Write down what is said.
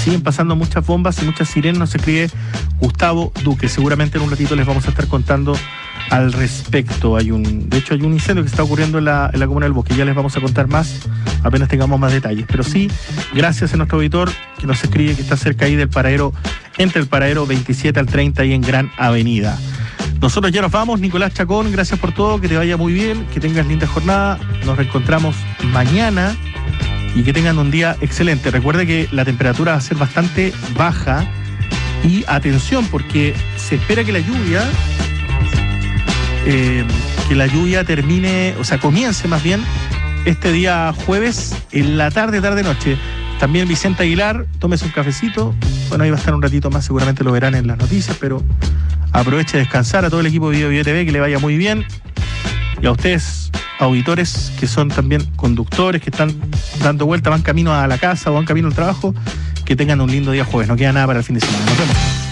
siguen pasando muchas bombas y muchas sirenas, nos escribe Gustavo Duque. Seguramente en un ratito les vamos a estar contando al respecto. De hecho hay un incendio que está ocurriendo en la comuna del Bosque. Ya les vamos a contar más apenas tengamos más detalles. Pero sí, gracias a nuestro auditor que nos escribe que está cerca ahí del paradero, entre el paradero 27 al 30 ahí en Gran Avenida. Nosotros ya nos vamos. Nicolás Chacón, gracias por todo, que te vaya muy bien, que tengas linda jornada. Nos reencontramos mañana y que tengan un día excelente. Recuerde que la temperatura va a ser bastante baja y atención porque se espera que la lluvia termine, o sea, comience más bien este día jueves en la tarde-noche. También Vicente Aguilar, tómese un cafecito. Bueno, ahí va a estar un ratito más, seguramente lo verán en las noticias, pero aproveche a descansar. A todo el equipo de Video TV, que le vaya muy bien. Y a ustedes, auditores, que son también conductores, que están dando vuelta, van camino a la casa o van camino al trabajo, que tengan un lindo día jueves. No queda nada para el fin de semana. Nos vemos.